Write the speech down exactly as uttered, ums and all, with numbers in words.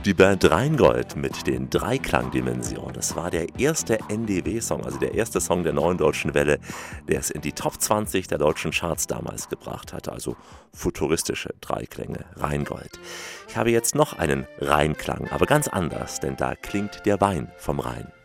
Die Band Rheingold mit den Dreiklangdimensionen. Das war der erste N D W-Song, also der erste Song der Neuen Deutschen Welle, der es in die Top zwanzig der deutschen Charts damals gebracht hatte. Also futuristische Dreiklänge, Rheingold. Ich habe jetzt noch einen Rheinklang, aber ganz anders, denn da klingt der Wein vom Rhein.